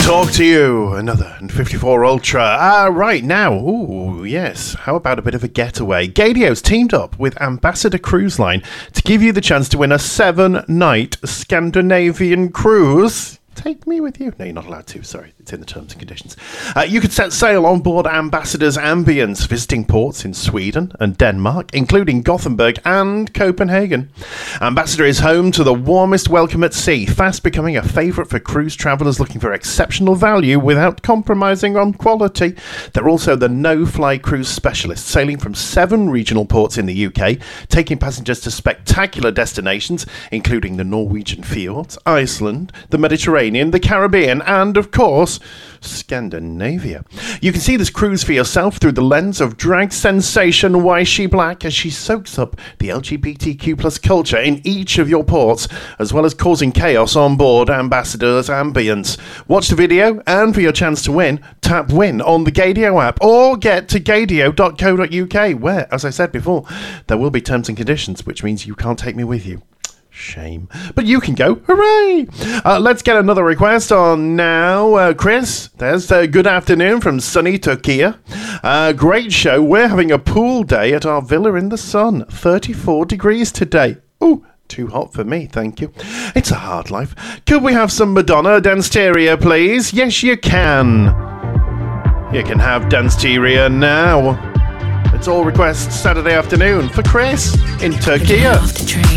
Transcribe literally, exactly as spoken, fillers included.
talk to you. Another fifty-four Ultra. Ah, right now. Ooh, yes. How about a bit of a getaway? Gadio's teamed up with Ambassador Cruise Line to give you the chance to win a seven-night Scandinavian cruise. Take me with you. No, you're not allowed to. Sorry, it's in the terms and conditions. Uh, you could set sail on board Ambassador's Ambience, visiting ports in Sweden and Denmark, including Gothenburg and Copenhagen. Ambassador is home to the warmest welcome at sea, fast becoming a favourite for cruise travellers looking for exceptional value without compromising on quality. They're also the no-fly cruise specialist, sailing from seven regional ports in the U K, taking passengers to spectacular destinations, including the Norwegian fjords, Iceland, the Mediterranean, the Caribbean, and, of course, Scandinavia. You can see this cruise for yourself through the lens of drag sensation Why She Black as she soaks up the L G B T Q plus culture in each of your ports, as well as causing chaos on board Ambassador's Ambience. Watch the video, and for your chance to win, tap win on the Gadio app, or get to gadio dot co dot uk, where, as I said before, there will be terms and conditions, which means you can't take me with you. Shame. But you can go. Hooray! Uh, let's get another request on now. Uh, Chris, there's uh, good afternoon from sunny Turkey. Uh, great show. We're having a pool day at our villa in the sun. thirty-four degrees today. Ooh, too hot for me, thank you. It's a hard life. Could we have some Madonna Dansteria, please? Yes, you can. You can have Dansteria now. It's all requests Saturday afternoon for Chris in Turkey.